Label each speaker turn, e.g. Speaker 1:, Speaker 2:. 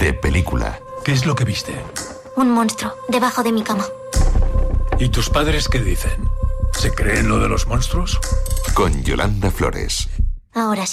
Speaker 1: de película.
Speaker 2: ¿Qué es lo que viste?
Speaker 3: Un monstruo debajo de mi cama.
Speaker 2: ¿Y tus padres qué dicen? ¿Se creen lo de los monstruos?
Speaker 1: Con Yolanda Flores.
Speaker 3: Ahora sí.